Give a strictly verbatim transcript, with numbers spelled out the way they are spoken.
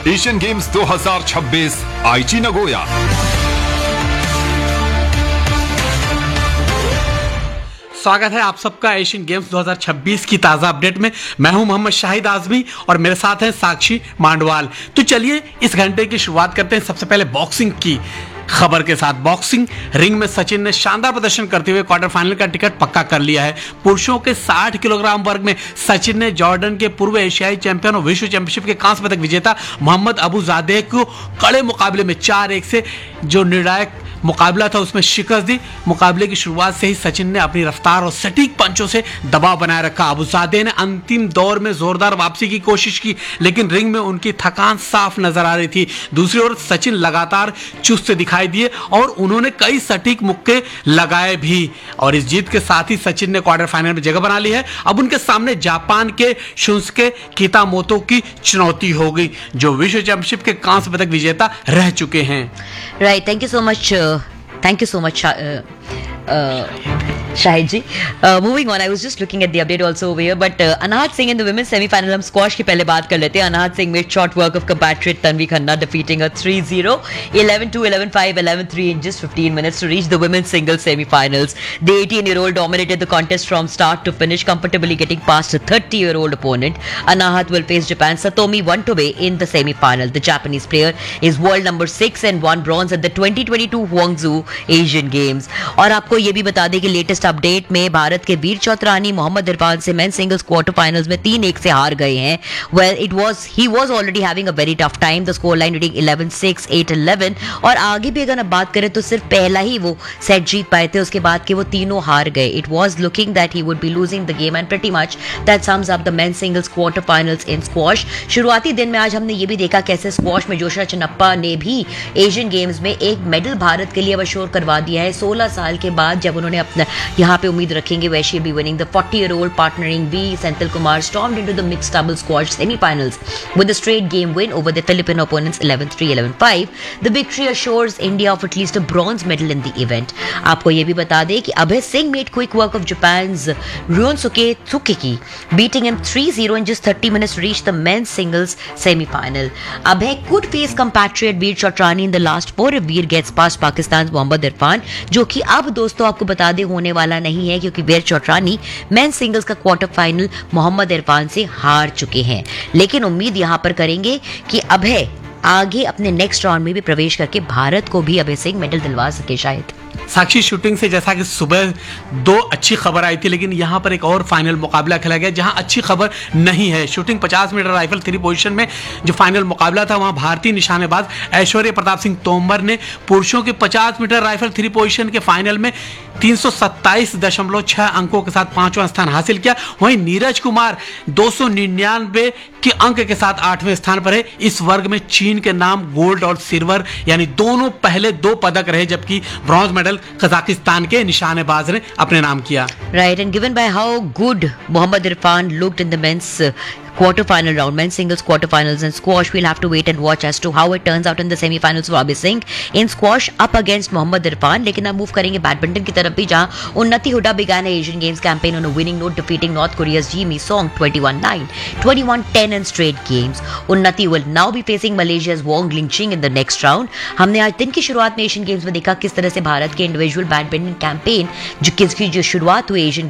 Asian games दो हज़ार छब्बीस आईची नगोया। स्वागत है आप सबका एशियन गेम्स दो हज़ार छब्बीस की ताज़ा अपडेट में। मैं हूं मोहम्मद शाहिद आजमी और मेरे साथ हैं साक्षी मांडवाल। तो चलिए इस घंटे की शुरुआत करते हैं सबसे पहले बॉक्सिंग की खबर के साथ। बॉक्सिंग रिंग में सचिन ने शानदार प्रदर्शन करते हुए क्वार्टर फाइनल का टिकट पक्का कर लिया है। पुरुषों के साठ किलोग्राम वर्ग में सचिन ने जॉर्डन के पूर्व एशियाई चैंपियन और विश्व चैंपियनशिप के कांस्य पदक विजेता मोहम्मद अबूजादेह को कड़े मुकाबले में चार एक से जो निर्णायक मुकाबला था उसमें शिकस्त दी। मुकाबले की शुरुआत से ही सचिन ने अपनी रफ्तार और सटीक पंचों से दबाव बनाए रखा। अबूजादेह ने अंतिम दौर में जोरदार वापसी की कोशिश की, लेकिन रिंग में उनकी थकान साफ नजर आ रही थी। दूसरी ओर सचिन लगातार चुस्त दिखाई दिए और उन्होंने कई सटीक मुक्के लगाए भी, और इस जीत के साथ ही सचिन ने क्वार्टर फाइनल में जगह बना ली है। अब उनके सामने जापान के शुंसुके कितामोतो की चुनौती होगी, जो विश्व चैंपियनशिप के कांस्य पदक विजेता रह चुके हैं। Right, thank you so much, thank you so much Shahid ji. Moving on, I was just looking at the update also over here, but Anahat Singh in the women's semifinal. हम स्क्वॉश की पहले बात कर लेते हैं। अनाहत Singh made short work of compatriot Tanvi Khanna, defeating her three zero, eleven two, eleven five, eleven three in just fifteen minutes to reach the women's singles semi-finals. The eighteen-year-old dominated the contest from start to finish, comfortably getting past a thirty-year-old opponent. Anahat will face Japan's Satomi Wantobe in the semi-final. The Japanese player is world number six and won bronze at the twenty twenty-two Guangzhou Asian Games. और आपको ये भी बता दें कि latest update में भारत के वीर चौधरानी मोहम्मद इरफान से मेन सिंगल्स क्वार्टर फाइनल्स में तीन एक से हार गए हैं। Well, it was he was already having a very tough time. The score line reading eleven six, eight eleven, और आगे भी अगर आप बात करें तो सिर्फ पहला ही वो सेट जीत पाए थे, उसके बाद के वो तीनों हार गए। It was looking that he would be losing the game and pretty much that sums up the main singles quarter finals in squash. शुरुआती दिन में आज हमने ये भी देखा कैसे स्क्वॉश में जोशना चिन्नप्पा ने भी एशियन गेम्स में एक मेडल भारत के लिए अवश्योर करवा दिया है। सोलह साल के बाद जब उन्होंने अपना यहाँ पे उम्मीद रखेंगे where she'll be winning. The forty-year-old partnering B Senthil Kumar stormed into the mixed double squash semi-finals with a straight game win over the Philippine opponents eleven three, eleven five. The victory assures India of at least a bronze medal in the event. आपको ये भी बता दें कि Abhay Singh made quick work of Japan's Ryunosuke Tsukiki, beating him three zero in just thirty minutes to reach the men's singles semi-final. Abhay could face compatriot Veer Chotrani in the last four if Veer gets past Pakistan's Mohammad Irfan, जो कि अब दोस्तों आपको बता दें होने वाला नहीं है, क्योंकि वीर चौटरानी मेन सिंगल्स का क्वार्टर फाइनल मोहम्मद इरफान से हार चुके हैं। लेकिन उम्मीद यहां पर करेंगे कि अभय आगे अपने नेक्स्ट राउंड में भी प्रवेश करके भारत को भी अभय सिंह मेडल दिलवा सके शायद। साक्षी, शूटिंग से जैसा कि सुबह दो अच्छी खबर आई थी, लेकिन यहाँ पर एक और फाइनल मुकाबला खेला गया जहाँ अच्छी खबर नहीं है। शूटिंग पचास मीटर राइफल थ्री पोजीशन में जो फाइनल मुकाबला था, वहाँ भारतीय निशानेबाज ऐश्वर्य प्रताप सिंह तोमर ने पुरुषों के पचास मीटर राइफल थ्री पोजीशन के फाइनल में तीन सौ सत्ताईस दशमलव छह अंकों के साथ पांचवां स्थान हासिल किया। वहीं नीरज कुमार दो सौ निन्यानवे के अंक के साथ आठवें स्थान पर है। इस वर्ग में चीन के नाम गोल्ड और सिल्वर यानी दोनों पहले दो पदक रहे, जबकि ब्रॉन्ज मेडल कजाकिस्तान के निशानेबाज ने अपने नाम किया। Right, and given by how good Mohammad Irfan looked in the mains quarter-final round, men's singles quarter-finals in squash, we'll have to wait and watch as to how it turns out in the semi-finals for Abhay Singh in squash up against Mohammad Irfan. लेकिन अब move करेंगे badminton की तरफ भी, जहां उन्नति Hooda began Asian Games campaign on a winning note, defeating North Korea's Ji Mi Song twenty-one nine, twenty-one ten in straight games. उन्नति will now be facing Malaysia's Wong Lingqing in the next round. हमने आज दिन की शुरुआत में Asian games में देखा किस तरह से भारत के इंडिविजुअल बैडमिंटन कैंपेन जो किसकी जो शुरुआत हुई एशियन